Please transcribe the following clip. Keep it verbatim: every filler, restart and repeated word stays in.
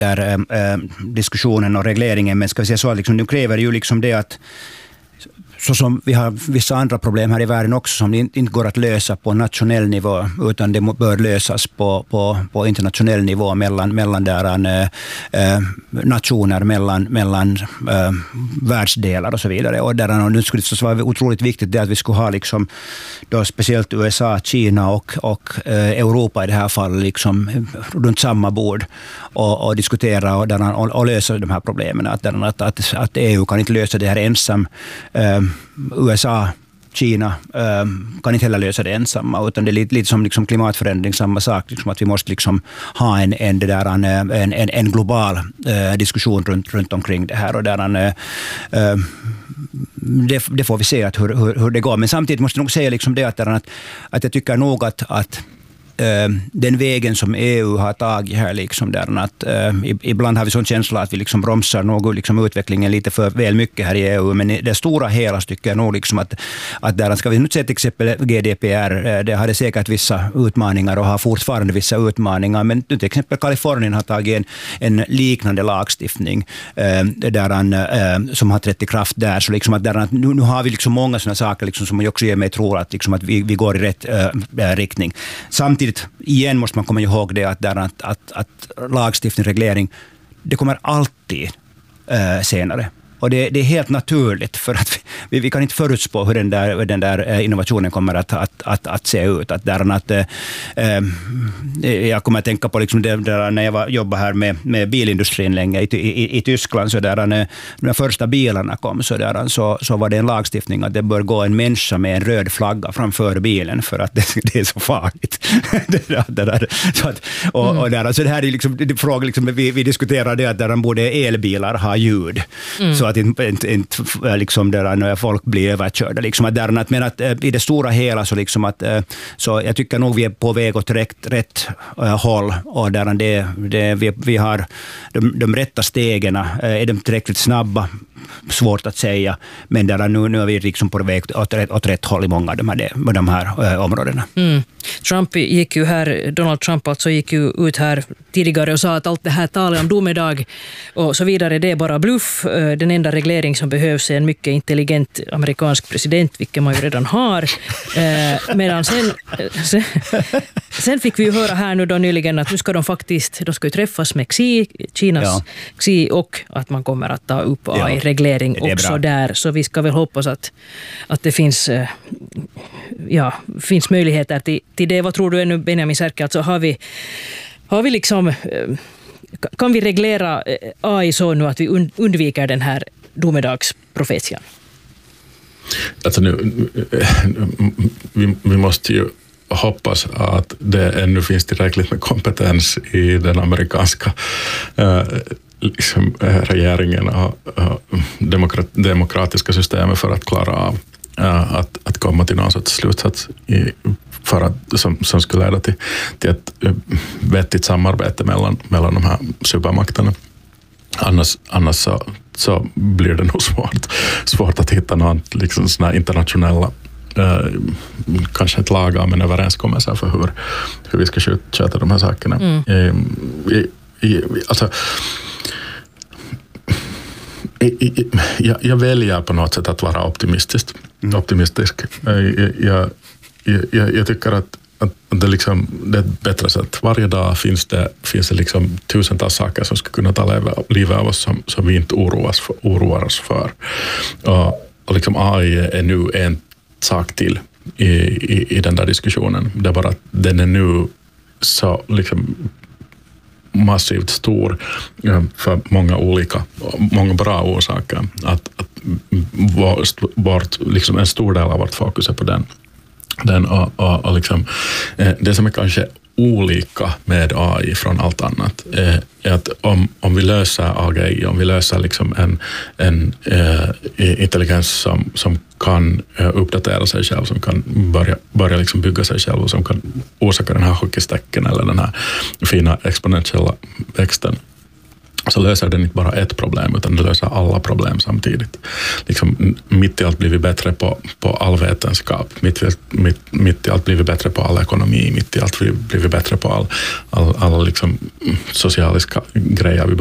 där äh, diskussionen och regleringen, men ska vi säga så, liksom, nu kräver ju liksom det att så som vi har vissa andra problem här i världen också som inte, inte går att lösa på nationell nivå, utan det bör lösas på, på, på internationell nivå mellan, mellan där, äh, nationer, mellan, mellan äh, världsdelar och så vidare. Och där, och nu skulle det vara otroligt viktigt det att vi skulle ha liksom, då speciellt U S A, Kina och, och äh, Europa i det här fallet liksom, runt samma bord och, och diskutera och, där, och, och lösa de här problemen. Att, där, att, att, att E U kan inte lösa det här ensam. Äh, U S A, Kina äh, kan inte heller lösa det ensamma, utan det är lite, lite som liksom klimatförändring, samma sak, liksom att vi måste liksom ha en, en, det där, en, en, en global äh, diskussion runt, runt omkring det här. Och där, en, äh, det, det får vi se att hur, hur, hur det går. Men samtidigt måste jag nog säga liksom det att, att, att jag tycker nog att, att den vägen som E U har tagit här, liksom där, att, äh, ibland har vi sån känsla att vi liksom bromsar något, liksom utvecklingen lite för väl mycket här i E U, men det stora hela tycker jag nog liksom att, att där ska vi nu se till exempel G D P R, det hade säkert vissa utmaningar och har fortfarande vissa utmaningar, men till exempel Kalifornien har tagit en, en liknande lagstiftning äh, där han, äh, som har trätt i kraft där, så liksom att, där, att nu, nu har vi liksom många sådana saker liksom, som också ger mig tro att, liksom, att vi, vi går i rätt äh, riktning. Samtidigt igen måste man komma ihåg det att, där att, att, att lagstiftning, reglering, det kommer alltid äh, senare. Och det, det är helt naturligt, för att vi, vi kan inte förutspå hur den där, den där innovationen kommer att, att, att, att se ut. Att där, att, äh, jag kommer att tänka på liksom det, där när jag var, jobbade här med, med bilindustrin länge i, i, i Tyskland, så där, när, när första bilarna kom så, där, så, så var det en lagstiftning att det bör gå en människa med en röd flagga framför bilen för att det, det är så farligt. det där, det där. Så att, och, mm. och där, alltså det här är liksom, det fråga, liksom, vi, vi diskuterar det att där borde elbilar ha ljud. Mm. Så att inte, inte, inte liksom där när folk blir överkörda. Liksom att där, men att i det stora hela så, liksom att, så jag tycker nog vi är på väg åt rätt, rätt uh, håll, och där det, det, vi, vi har de, de rätta stegen. Uh, är de tillräckligt snabba? Svårt att säga, men där nu, nu är vi liksom på väg åt, åt rätt håll i många av de här, de här uh, områdena. Mm. Trump gick ju här, Donald Trump alltså gick ju ut här tidigare och sa att allt det här talet om domedag och så vidare, det är bara bluff. Den enda reglering som behövs är en mycket intelligent amerikansk president, vilket man ju redan har. Eh, medan sen, sen, sen fick vi ju höra här nu då nyligen att nu ska de faktiskt, de ska ju träffas med Xi, Kinas ja. Xi, och att man kommer att ta upp A I-reglering ja, också där. Så vi ska väl hoppas att, att det finns, ja, finns möjligheter till, till det. Vad tror du ännu, Benjamin Särkkä? Alltså har vi, har vi liksom, kan vi reglera A I så nu att vi undviker den här domedagsprofetian? Alltså nu, vi, vi måste ju hoppas att det ännu finns tillräckligt med kompetens i den amerikanska eh, liksom, regeringen och eh, demokrat, demokratiska systemet för att klara av eh, att, att komma till någon sorts slutsats i, för att, som, som skulle leda till, till ett vettigt samarbete mellan, mellan de här supermakterna. Annars, annars så, så blir det nog svårt, svårt att hitta någon liksom såna här internationella eh, kanske ett lagar men överenskommelser för hur, hur vi ska sköta de här sakerna. Mm. Eh, i, i, alltså, i, i, jag, jag väljer på något sätt att vara optimistisk. Mm. optimistisk. Jag, jag, jag, jag tycker att att det, liksom, det är ett bättre sätt. Varje dag finns det, finns det liksom tusentals saker som ska kunna ta livet av oss som, som vi inte oroas för, oroar oss för. Och, och liksom A I är nu en sak till i, i, i den där diskussionen. Det är bara att den är nu så liksom massivt stor för många olika, många bra orsaker. Att, att vårt, liksom en stor del av vårt fokus är på den. Den, och, och, och liksom, eh, det som är kanske olika med A I från allt annat eh, är att om, om vi löser A G I, om vi löser liksom en, en eh, intelligens som, som kan eh, uppdatera sig själv, som kan börja, börja liksom bygga sig själv och som kan orsaka den här hockeystacken eller den här fina exponentiella växten, så löser den inte bara ett problem utan det löser alla problem samtidigt. Liksom, mitt i allt blir vi bättre på, på all vetenskap, mitt, mitt, mitt i allt blir vi bättre på all ekonomi, mitt i allt blir vi bättre på all, all, alla liksom sociala grejer. Vi